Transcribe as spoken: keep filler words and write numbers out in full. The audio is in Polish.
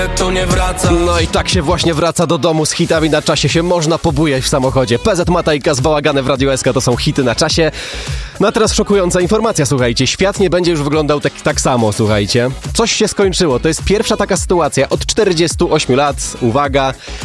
tu nie wraca. No i tak się właśnie wraca do domu z hitami na czasie. Się można pobujać w samochodzie. P Z Matajka z Bałagany w Radiu S K to są hity na czasie. No a teraz szokująca informacja, słuchajcie. Świat nie będzie już wyglądał tak, tak samo, słuchajcie. Coś się skończyło. To jest pierwsza taka sytuacja od czterdziestu ośmiu lat. Uwaga.